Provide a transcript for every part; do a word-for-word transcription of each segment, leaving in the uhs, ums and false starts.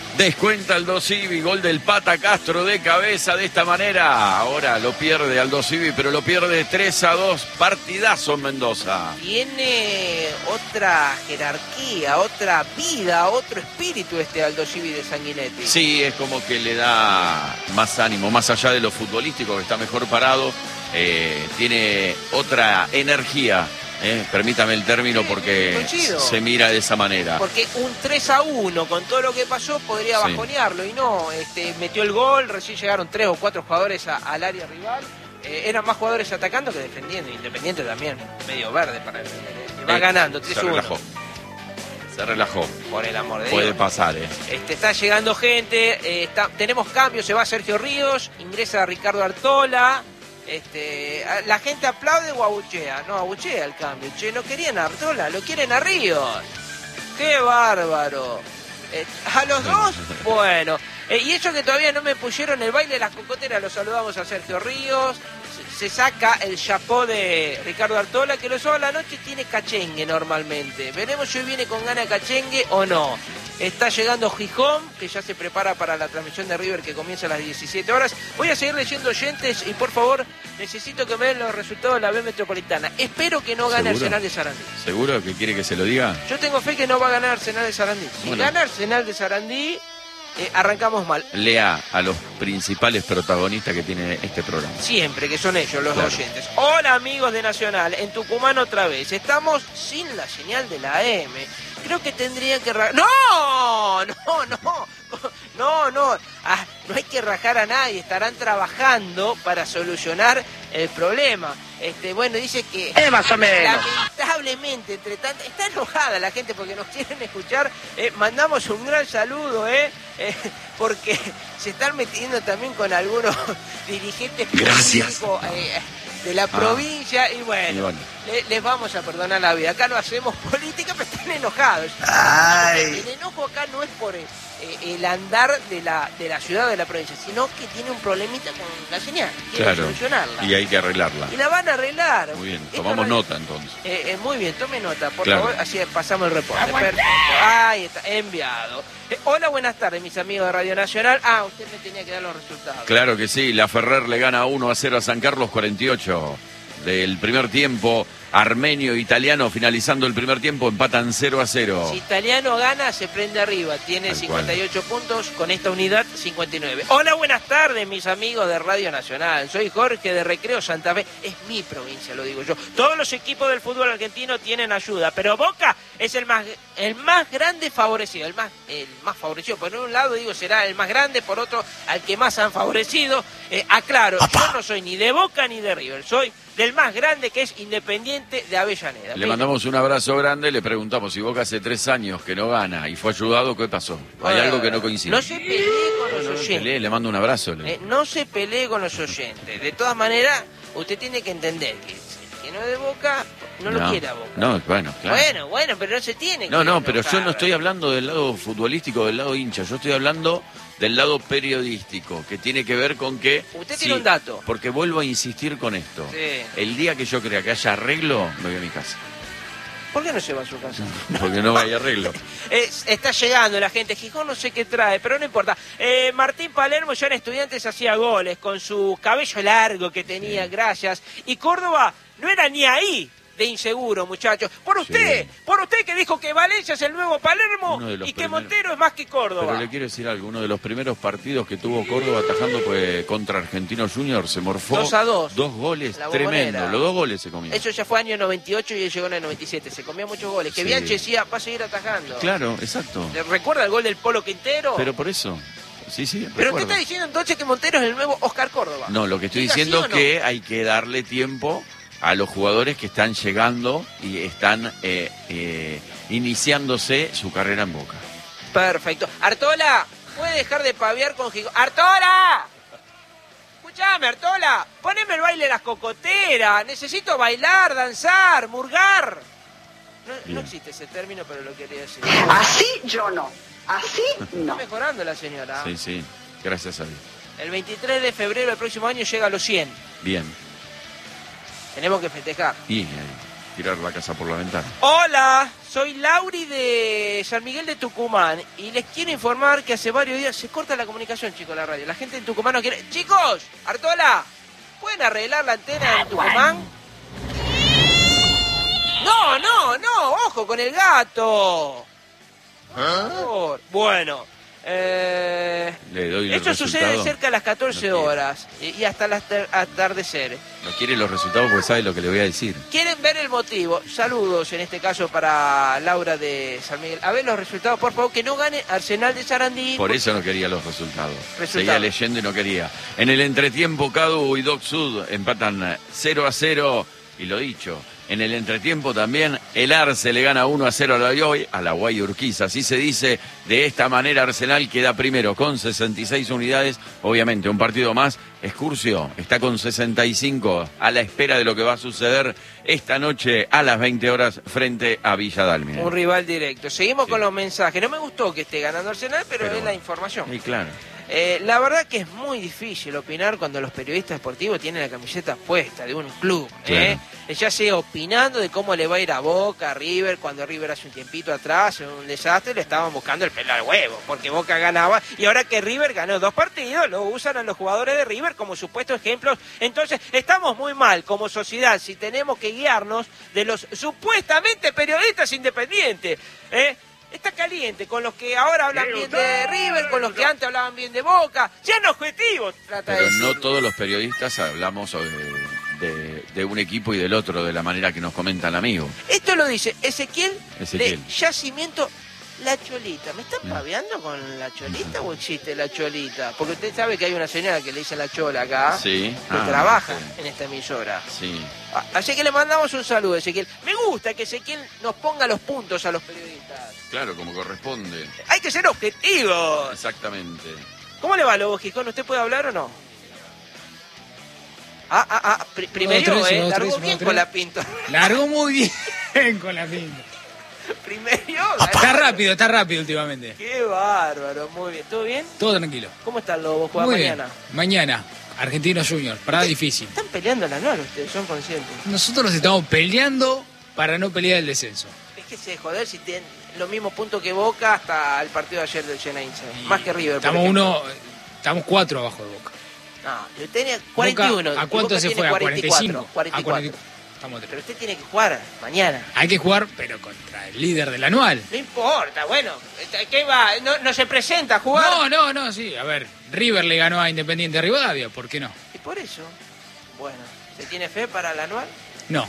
Descuenta Aldo Civi, gol del Pata Castro de cabeza de esta manera. Ahora lo pierde Aldo Civi, pero lo pierde tres a dos. Partidazo en Mendoza. Tiene otra jerarquía, otra vida, otro espíritu este Aldo Civi de Sanguinetti. Sí, es como que le da más ánimo, más allá de lo futbolístico, que está mejor parado. Eh, tiene otra energía. Eh, permítame el término porque Coincido. se mira de esa manera. Porque un tres a uno con todo lo que pasó podría Sí. bajonearlo y no, este, metió el gol, recién llegaron tres o cuatro jugadores a, al área rival, eh, eran más jugadores atacando que defendiendo, Independiente también, medio verde para el eh, va Eh, ganando tres a Se uno. relajó. Se relajó. Por el amor de Puede Dios. pasar, eh. Este, está llegando gente, eh, está, tenemos cambios, se va Sergio Ríos, ingresa Ricardo Artola. Este, la gente aplaude o abuchea. No, abuchea el cambio. Che, no querían a Artola, lo quieren a Ríos. ¡Qué bárbaro! Eh, a los dos, bueno. Eh, y eso que todavía no me pusieron el baile de las cocoteras, lo saludamos a Sergio Ríos. Se, se saca el chapó de Ricardo Artola, que los sábados a la noche tiene cachengue normalmente. Veremos si hoy viene con ganas de cachengue o no. Está llegando Gijón, que ya se prepara para la transmisión de River que comienza a las diecisiete horas. Voy a seguir leyendo oyentes y por favor necesito que me den los resultados de la B Metropolitana. Espero que no gane ¿Seguro? Arsenal de Sarandí. ¿Seguro que quiere que se lo diga? Yo tengo fe que no va a ganar Arsenal de Sarandí. Si Bueno. gana Arsenal de Sarandí, eh, arrancamos mal. Lea a los principales protagonistas que tiene este programa. Siempre, que son ellos los Claro. oyentes. Hola amigos de Nacional, en Tucumán otra vez. Estamos sin la señal de la M. Creo que tendrían que... ra- ¡No! ¡No, no! No, no. Ah, no hay que rajar a nadie. Estarán trabajando para solucionar el problema. Este, bueno, dice que... Es más o menos. Lamentablemente, entre tanto... Está enojada la gente porque nos quieren escuchar. Eh, mandamos un gran saludo, ¿eh? Eh, porque se están metiendo también con algunos dirigentes Gracias. políticos eh, de la provincia y bueno, Y bueno. le- les vamos a perdonar la vida. Acá no hacemos política, pero están enojados. Ay. El enojo acá no es por eh, el andar de la, de la ciudad o de la provincia, sino que tiene un problemita con la señal. Quieren Claro. solucionarla. Y hay que arreglarla. Y la van a arreglar. Muy bien, Esto tomamos no- nota entonces. eh, eh, muy bien, tome nota, por Claro. favor, así pasamos el reporte. Perfecto. Ahí está, enviado. Eh, hola, buenas tardes, mis amigos de Radio Nacional. Ah, usted me tenía que dar los resultados. Claro que sí, la Ferrer le gana uno a cero a San Carlos, cuarenta y ocho del primer tiempo. Armenio, Italiano, finalizando el primer tiempo, empatan cero a cero. Si Italiano gana, se prende arriba. Tiene Tal cincuenta y ocho puntos, con esta unidad cincuenta y nueve. Hola, buenas tardes, mis amigos de Radio Nacional. Soy Jorge de Recreo Santa Fe. Es mi provincia, lo digo yo. Todos los equipos del fútbol argentino tienen ayuda, pero Boca es el más el más grande favorecido. El más, el más favorecido. Por un lado, digo, será el más grande, por otro, al que más han favorecido. Eh, aclaro, yo no soy ni de Boca ni de River. Soy del más grande, que es Independiente de Avellaneda. Le Mira. mandamos un abrazo grande, le preguntamos si Boca hace tres años que no gana y fue ayudado, ¿qué pasó? Hay Ah, algo que no coincide. No se pelee con los No, no, oyentes. peleé, le mando un abrazo. le- Eh, no se pelee con los oyentes. De todas maneras, usted tiene que entender que el que no es de Boca, no, lo quiere a Boca. No, bueno, claro. Bueno, bueno, pero no se tiene que No, no, pero yo enojar. no estoy hablando del lado futbolístico, del lado hincha, yo estoy hablando del lado periodístico, que tiene que ver con que... Usted tiene un dato. Porque vuelvo a insistir con esto. Sí. El día que yo crea que haya arreglo, me voy a mi casa. ¿Por qué no se va a su casa? Porque no hay arreglo. Eh, está llegando la gente. Gijón no sé qué trae, pero no importa. Eh, Martín Palermo ya en Estudiantes hacía goles con su cabello largo que tenía, gracias. Y Córdoba no era ni ahí de inseguro, muchachos. Por usted, Sí. por usted que dijo que Valencia es el nuevo Palermo Uno de los y que primeros. Montero es más que Córdoba. Pero le quiero decir algo, uno de los primeros partidos que tuvo Córdoba atajando pues, contra Argentinos Juniors, se morfó Dos a dos. dos goles La tremendo, Bombonera. los dos goles se comió. Eso ya fue año noventa y ocho y él llegó en el noventa y siete. Se comía muchos goles. Que Sí. Bianchi decía, va a seguir atajando. Claro, exacto. ¿Le ¿Recuerda el gol del Polo Quintero? Pero por eso, sí, sí, Pero usted recuerdo. está diciendo entonces que Montero es el nuevo Oscar Córdoba. No, lo que estoy Diga sí diciendo o es no. que hay que darle tiempo a los jugadores que están llegando y están eh, eh, iniciándose su carrera en Boca. Perfecto. Artola, ¿puede dejar de paviar con Gijón? ¡Artola! Escuchame, Artola, poneme el baile de las cocoteras. Necesito bailar, danzar, murgar. No, no Bien. existe ese término, pero lo quería decir. Así yo no. Así Está no. mejorando la señora. Sí, sí, gracias a Dios. El veintitrés de febrero del próximo año llega a los cien. Bien. Tenemos que festejar. Y, eh, tirar la casa por la ventana. Hola, soy Lauri de San Miguel de Tucumán y les quiero informar que hace varios días se corta la comunicación, chicos, la radio. La gente en Tucumán no quiere... Chicos, Artola, ¿pueden arreglar la antena en Tucumán? No, no, no, ojo con el gato. Por favor. Bueno, eh, Le doy el esto resultado. sucede cerca de las catorce No quiere. horas y, y hasta el atar- atardecer. No quiere los resultados porque sabe lo que le voy a decir. ¿Quieren ver el motivo? Saludos en este caso para Laura de San Miguel. A ver los resultados, por favor, que no gane Arsenal de Sarandí. Por eso no quería los resultados. Resultados. Seguía leyendo y no quería. En el entretiempo, Cadu y Doc Sud empatan cero a cero. Y lo dicho, en el entretiempo también el Arce le gana uno a cero a la Guay, a la Guay Urquiza. Así se dice. De esta manera Arsenal queda primero con sesenta y seis unidades. Obviamente un partido más. Excursio está con sesenta y cinco a la espera de lo que va a suceder esta noche a las veinte horas frente a Villa Dálmine. Un rival directo. Seguimos Sí. con los mensajes. No me gustó que esté ganando Arsenal, pero, Pero es la bueno. información. Y claro. Eh, la verdad que es muy difícil opinar cuando los periodistas deportivos tienen la camiseta puesta de un club. ¿eh? Ya sea opinando de cómo le va a ir a Boca, a River, cuando River hace un tiempito atrás, en un desastre, le estaban buscando el pelo al huevo, porque Boca ganaba, y ahora que River ganó dos partidos, lo usan a los jugadores de River como supuestos ejemplos. Entonces, estamos muy mal como sociedad si tenemos que guiarnos de los supuestamente periodistas independientes. ¿eh? Está caliente con los que ahora hablan bien de River, con los que antes hablaban bien de Boca. Sean objetivos, trata de Pero decir. no todos los periodistas hablamos de, de, de un equipo y del otro de la manera que nos comentan amigos. Esto lo dice Ezequiel, Ezequiel. de Yacimiento La Cholita. ¿Me están Mm. paveando con La Cholita o existe La Cholita? Porque usted sabe que hay una señora que le dice La Chola acá, Sí. que Ah, trabaja sí. en esta emisora. Sí. Ah, Así que le mandamos un saludo, Ezequiel. Me gusta que Ezequiel nos ponga los puntos a los periodistas. Claro, como corresponde. Hay que ser objetivos. Exactamente. ¿Cómo le va, Lobo Gijón? ¿Usted puede hablar o no? Ah, ah, ah, pr- primero, Uno, tres, eh, uno, largó tres, bien uno, con tres. la pinta. Largó muy bien con la pinta. Primero, Está rápido, está rápido últimamente. Qué bárbaro, muy bien. ¿Todo bien? Todo tranquilo. ¿Cómo está el Lobo? ¿Juega Muy mañana? bien. Mañana, Argentinos Juniors, parada difícil. Están peleando en la anual ustedes, son conscientes. Nosotros nos estamos peleando para no pelear el descenso. Es que se joder si tienen los mismos puntos que Boca hasta el partido de ayer del Genaince. Más que River. por Estamos ejemplo. uno, estamos cuatro abajo de Boca. No, yo tenía cuarenta y uno. Boca, ¿a y cuánto Boca se tiene fue? ¿A cuarenta y cuatro, cuarenta y cinco? cuarenta y cuatro. A cuarenta y cuatro. Estamos Pero tres. usted tiene que jugar mañana. Hay que jugar, pero contra el líder del anual. No importa, bueno. ¿Qué va? ¿No, no se presenta a jugar? No, no, no, sí. A ver, River le ganó a Independiente Rivadavia, ¿por qué no? Y por eso, bueno, ¿se tiene fe para el anual? No.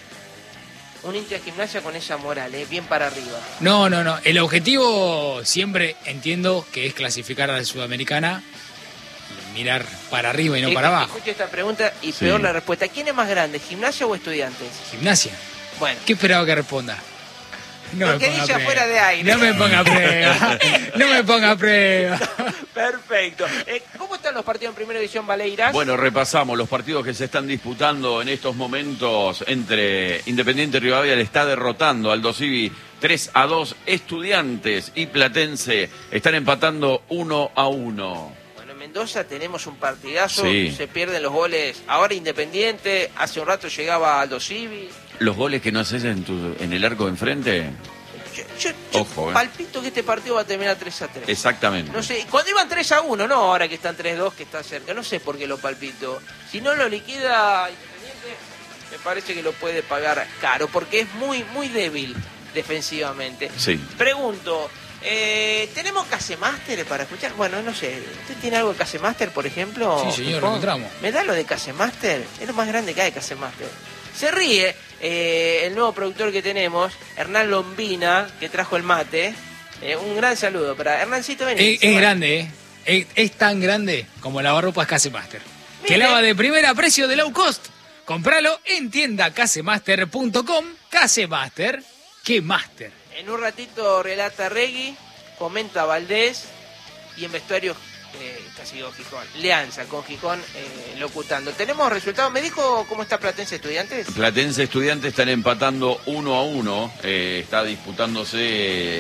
Un hincha de Gimnasia con esa moral, ¿eh? Bien para arriba. No, no, no. El objetivo siempre entiendo que es clasificar a la Sudamericana y mirar para arriba y no Eh, para abajo. Escuche esta pregunta y Sí. peor la respuesta. ¿Quién es más grande, Gimnasia o Estudiantes? Gimnasia. Bueno, ¿Qué esperaba que responda? No Lo me que ponga dice a prueba. afuera de aire. No me ponga a prueba. No me ponga a prueba. perfecto. Eh, ¿Cómo están los partidos en Primera División, Valeiras? Bueno, repasamos los partidos que se están disputando en estos momentos entre Independiente Rivadavia, le está derrotando al Dosivi tres a dos. Estudiantes y Platense están empatando uno a uno. Bueno, en Mendoza tenemos un partidazo, Sí. se pierden los goles. Ahora Independiente, hace un rato llegaba Aldo Civi. Los goles que no haces en, tu, en el arco de enfrente, Yo, yo- yo Ojo, eh. palpito que este partido va a terminar tres a tres. exactamente. No sé, cuando iban tres a uno, no ahora que están tres a dos, que está cerca. No sé por qué lo palpito. Si no lo liquida Independiente, me parece que lo puede pagar caro, porque es muy, muy débil defensivamente. Sí. Pregunto, eh, ¿tenemos Casemaster para escuchar? Bueno, no sé, ¿usted tiene algo de Casemaster, por ejemplo? Sí, señor, Pipón? lo encontramos. ¿Me da lo de Casemaster? Es lo más grande que hay, Casemaster. Se ríe eh, el nuevo productor que tenemos, Hernán Lombina, que trajo el mate. Eh, un gran saludo para Hernancito. Vení. Es, es grande, ¿eh? Es, es tan grande como lavarropas Casemaster. Que Mire. lava de primera precio de low cost. Compralo en tienda casemaster punto com. Casemaster, que master. En un ratito relata Regui, comenta Valdés y en vestuario eh, casi con Gijón. Leanza con Gijón eh, locutando. ¿Tenemos resultados? ¿Me dijo cómo está Platense Estudiantes? Platense Estudiantes están empatando uno a uno. Eh, está disputándose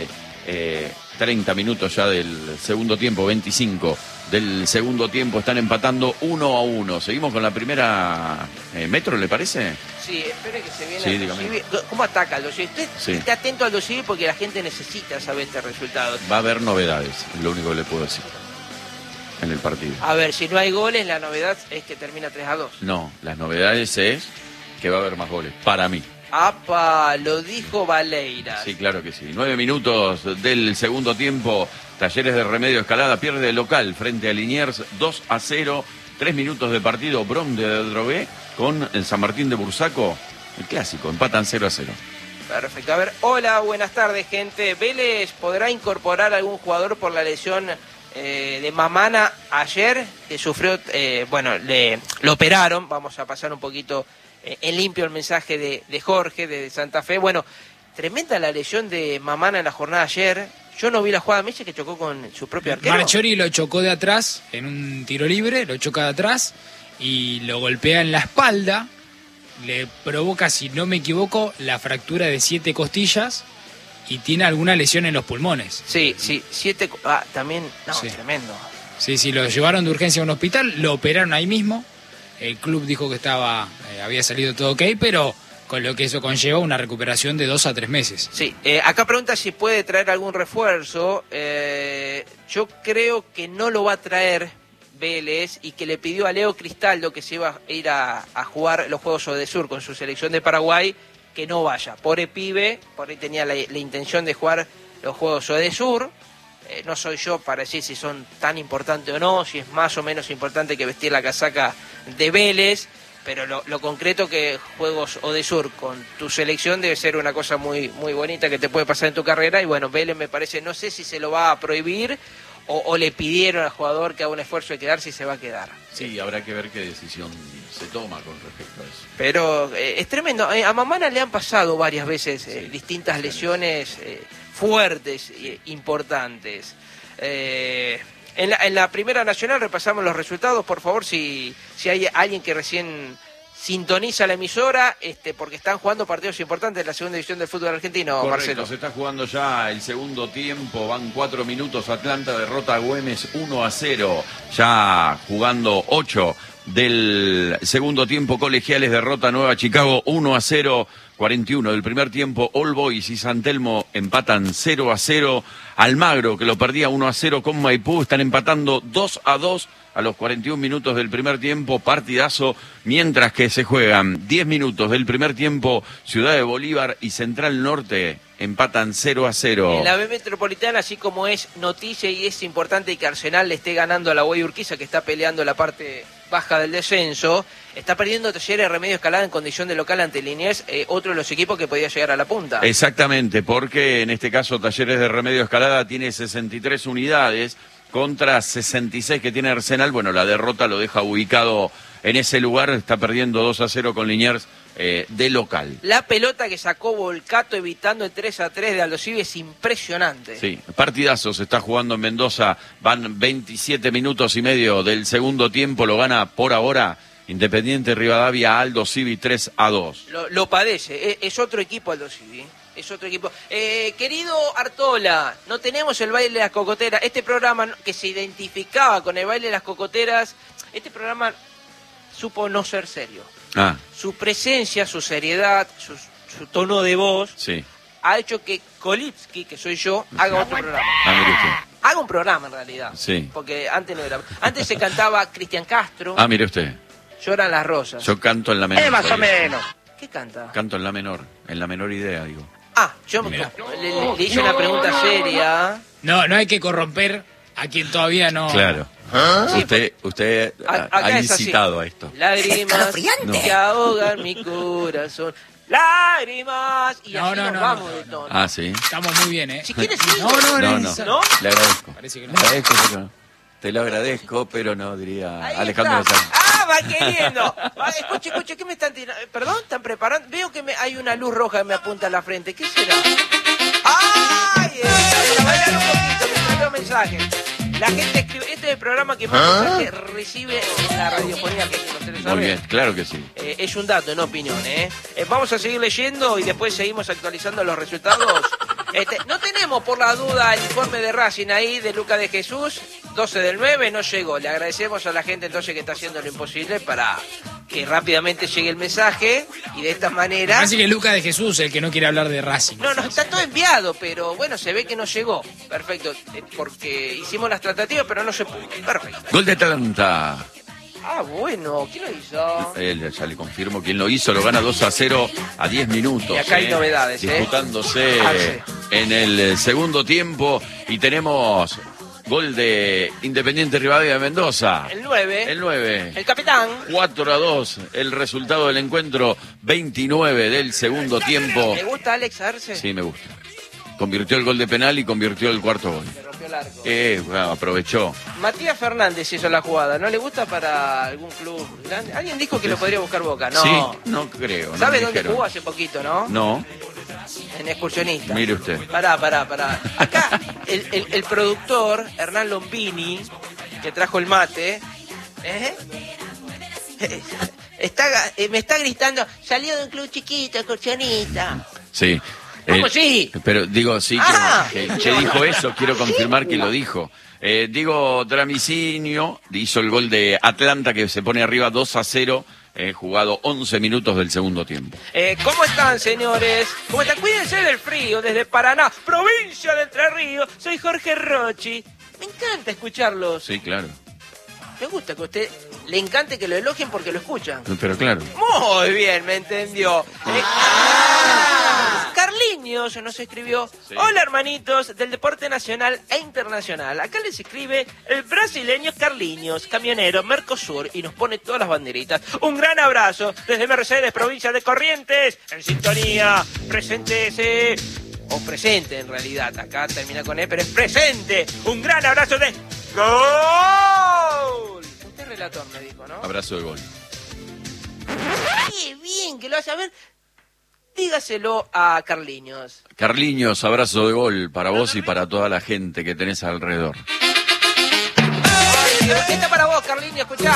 eh, treinta minutos ya del segundo tiempo, veinticinco del segundo tiempo, están empatando uno a uno. Seguimos con la primera eh, Metro, ¿le parece? Sí, espere que se viene Sí, Aldo dígame. Civi. ¿Cómo ataca Aldo Civi? Usted Sí. esté atento a Aldo Civi porque la gente necesita saber este resultado. Va a haber novedades, es lo único que le puedo decir, en el partido. A ver, si no hay goles, la novedad es que termina tres a dos. No, las novedades es que va a haber más goles, para mí. ¡Apa! Lo dijo Valeiras. Sí, claro que sí. Nueve minutos del segundo tiempo. Talleres de Remedio Escalada pierde el local frente a Liniers dos a cero. Tres minutos de partido. Brom de Drogué con el San Martín de Bursaco. El clásico. Empatan cero a cero. Perfecto. A ver, hola, buenas tardes, gente. ¿Vélez podrá incorporar algún jugador por la lesión eh, de Mamana ayer? Que sufrió, eh, bueno, le, lo operaron. Vamos a pasar un poquito eh, en limpio el mensaje de, de Jorge, de Santa Fe. Bueno, tremenda la lesión de Mamana en la jornada ayer. Yo no vi la jugada, me dice que chocó con su propio arquero. Marchori lo chocó de atrás en un tiro libre, lo choca de atrás y lo golpea en la espalda. Le provoca, si no me equivoco, la fractura de siete costillas y tiene alguna lesión en los pulmones. Sí, sí, siete... Ah, también... No, Sí. tremendo. Sí, sí, lo llevaron de urgencia a un hospital, lo operaron ahí mismo. El club dijo que estaba, eh, había salido todo ok, pero con lo que eso conlleva una recuperación de dos a tres meses. Sí, eh, acá pregunta si puede traer algún refuerzo. Eh, yo creo que no lo va a traer Vélez y que le pidió a Leo Cristaldo, que se iba a ir a, a jugar los Juegos Odesur con su selección de Paraguay, que no vaya. Pobre pibe, por ahí tenía la, la intención de jugar los Juegos Odesur. Eh, no soy yo para decir si son tan importantes o no, si es más o menos importante que vestir la casaca de Vélez. Pero lo, lo concreto que Juegos Odesur con tu selección debe ser una cosa muy muy bonita que te puede pasar en tu carrera. Y bueno, Vélez me parece, no sé si se lo va a prohibir o, o le pidieron al jugador que haga un esfuerzo de quedarse y se va a quedar. Sí, habrá que ver qué decisión se toma con respecto a eso. Pero eh, es tremendo. Eh, a Mamana le han pasado varias veces eh, Sí, distintas sí. lesiones eh, fuertes e importantes. Eh, en, la, en la Primera Nacional repasamos los resultados, por favor, si, si hay alguien que recién sintoniza la emisora, este, porque están jugando partidos importantes en la segunda división del fútbol argentino, Correcto, Marcelo. se está jugando ya el segundo tiempo, van cuatro minutos, Atlanta derrota a Güemes uno a cero, ya jugando ocho del segundo tiempo, Colegiales derrota a Nueva Chicago uno a cero, cuarenta y uno del primer tiempo, All Boys y San Telmo empatan cero a cero, Almagro que lo perdía uno a cero con Maipú, están empatando dos a dos a los cuarenta y un minutos del primer tiempo, partidazo, mientras que se juegan diez minutos del primer tiempo, Ciudad de Bolívar y Central Norte empatan cero a cero. En la B Metropolitana, así como es noticia y es importante que Arsenal le esté ganando a la Guay Urquiza, que está peleando la parte baja del descenso, está perdiendo Talleres de Remedio Escalada en condición de local ante Liniers, eh, otro de los equipos que podía llegar a la punta. Exactamente, porque en este caso Talleres de Remedio Escalada tiene sesenta y tres unidades contra sesenta y seis que tiene Arsenal. Bueno, la derrota lo deja ubicado en ese lugar, está perdiendo dos a cero con Liniers eh, de local. La pelota que sacó Volcato evitando el tres a tres de Aldo Civi es impresionante. Sí, partidazo se está jugando en Mendoza, van veintisiete minutos y medio del segundo tiempo, lo gana por ahora Independiente Rivadavia, Aldo Civi tres a dos. Lo, lo padece, es, es otro equipo Aldo Civi. Es otro equipo. Eh, querido Artola, no tenemos el baile de las cocoteras. Este programa que se identificaba con el baile de las cocoteras, este programa supo no ser serio. Ah, Su presencia, su seriedad, su, su tono de voz, sí. ha hecho que Kolipski, que soy yo, haga otro programa. Ah, mire usted. Haga un programa en realidad. Sí. Porque antes no era. Antes se cantaba Cristian Castro, Ah, mire usted. Lloran las rosas. Yo canto en la menor. Eh, más o menos. ¿Qué canta? Canto en la menor, en la menor idea, digo. Ah, yo me, Mirá. le, le- le hice una pregunta seria. No, no hay que corromper a quien todavía no... Claro. Sí, Usted, usted A- ha, acá ha es así. incitado a esto. Lágrimas No. que ahogan mi corazón. Lágrimas. Y No, así no, nos no, vamos no, de no. tono. Ah, sí. Estamos muy bien, ¿eh? Si quieres, No, sigo. no, no, No, es no. necesario. ¿No? Le agradezco. Parece que Le no. agradezco, pero no. Te lo agradezco, pero no, diría Ahí Alejandro está. Sanz. Ah, va queriendo. Va, escuche, escuche, ¿qué me están tirando? Eh, Perdón, ¿están preparando? Veo que me, hay una luz roja que me apunta a la frente. ¿Qué será? ¡Ay! Está, bailar un poquito, me mandó mensaje. La gente escribe, este es el programa que más mensajes recibe en la radiofonía que ustedes Muy saben. bien, claro que sí. Eh, es un dato, no opinión, ¿eh? Eh, Vamos a seguir leyendo y después seguimos actualizando los resultados Este, no tenemos por la duda el informe de Racing ahí de Lucas de Jesús, doce del nueve, no llegó. Le agradecemos a la gente entonces que está haciendo lo imposible para que rápidamente llegue el mensaje y de esta manera... Así que Lucas de Jesús, el que no quiere hablar de Racing. No, no, está todo enviado, pero bueno, se ve que no llegó. Perfecto, eh, porque hicimos las tratativas, pero no se pudo. Perfecto. Gol de Atlanta. Ah, bueno, ¿quién lo hizo? Él, ya le confirmo quién lo hizo, lo gana dos a cero a diez minutos. Y acá hay eh, novedades, ¿eh? Disputándose Ah, sí. en el segundo tiempo y tenemos gol de Independiente Rivadavia de Mendoza. El nueve. El nueve. El capitán. cuatro a dos, el resultado del encuentro, veintinueve del segundo tiempo. ¿Le gusta Alex Arce? Sí, me gusta. Convirtió el gol de penal y convirtió el cuarto gol. Le rompió el arco. Eh, bueno, aprovechó. Matías Fernández hizo la jugada. ¿No le gusta para algún club grande? Alguien dijo que lo podría buscar Boca. No. Sí, no creo. No ¿Sabe me dónde dijeron. jugó hace poquito, no? No, En Excursionista. mire usted. Pará, pará, pará. Acá el, el, el productor, Hernán Lombini, que trajo el mate, ¿eh? Está, eh, me está gritando, salió de un club chiquito, Excursionista. Sí. ¿Cómo Eh, sí? Pero digo, sí, que, Ah. que- que dijo eso, quiero confirmar que lo dijo. Eh, digo, Tramicinio hizo el gol de Atlanta que se pone arriba dos a cero, eh, jugado once minutos del segundo tiempo. Eh, ¿Cómo están, señores? ¿Cómo están? Cuídense del frío desde Paraná, provincia de Entre Ríos. Soy Jorge Rochi. Me encanta escucharlos. Sí, claro. Me gusta que a usted le encante que lo elogien porque lo escuchan. Pero claro. Muy bien, me entendió. Eh, Carliños nos escribió: Sí. hola hermanitos del deporte nacional e internacional. Acá les escribe el brasileño Carliños, camionero Mercosur, y nos pone todas las banderitas. Un gran abrazo desde Mercedes, provincia de Corrientes. En sintonía, preséntese. O presente en realidad, acá termina con E, pero es presente. Un gran abrazo de gol. Usted relator me dijo, ¿no? Abrazo de gol. Qué bien que lo hace. A ver, dígaselo a Carliños. Carliños, abrazo de gol para vos y para toda la gente que tenés alrededor. Ay, Dios, ¿qué está para vos, Carliños? Escuchá.